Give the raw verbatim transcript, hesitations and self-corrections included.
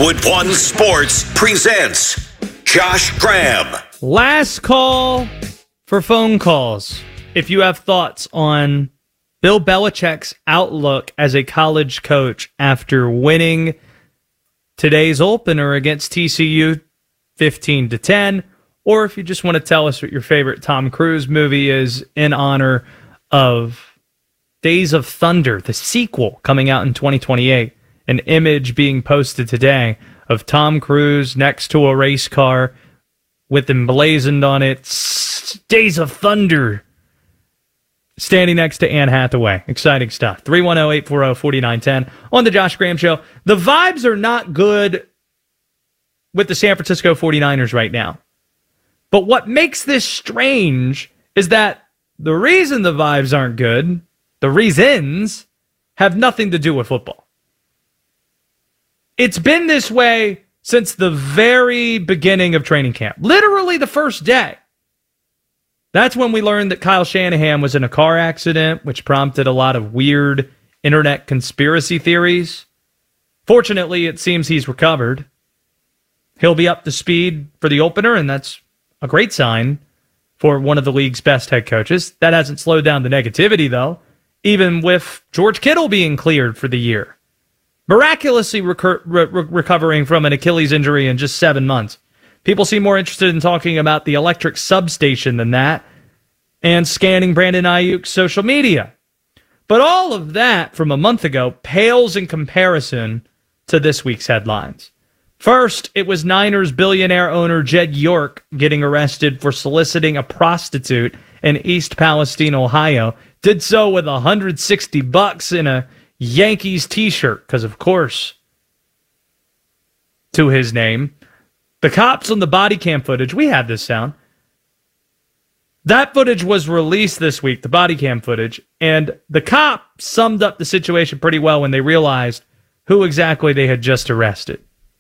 Westwood One Sports presents Josh Graham. Last call for phone calls. If you have thoughts on Bill Belichick's outlook as a college coach after winning today's opener against T C U fifteen to ten, or if you just want to tell us what your favorite Tom Cruise movie is in honor of Days of Thunder, the sequel coming out in twenty twenty-eight. An image being posted today of Tom Cruise next to a race car with emblazoned on it, Days of Thunder, standing next to Anne Hathaway. Exciting stuff. three one zero, eight four zero, four nine one zero on the Josh Graham Show. The vibes are not good with the San Francisco forty-niners right now. But what makes this strange is that the reason the vibes aren't good, the reasons, have nothing to do with football. It's been this way since the very beginning of training camp. Literally the first day. That's when we learned that Kyle Shanahan was in a car accident, which prompted a lot of weird internet conspiracy theories. Fortunately, it seems he's recovered. He'll be up to speed for the opener, and that's a great sign for one of the league's best head coaches. That hasn't slowed down the negativity, though, even with George Kittle being cleared for the year. Miraculously recur- re- re- recovering from an Achilles injury in just seven months. People seem more interested in talking about the electric substation than that, and scanning Brandon Ayuk's social media. But all of that from a month ago pales in comparison to this week's headlines. First, it was Niners billionaire owner Jed York getting arrested for soliciting a prostitute in East Palestine, Ohio. Did so with one hundred sixty bucks in a Yankees t-shirt, because of course, to his name. The cops on the body cam footage, we have this sound. That footage was released this week, the body cam footage, and the cop summed up the situation pretty well when they realized who exactly they had just arrested.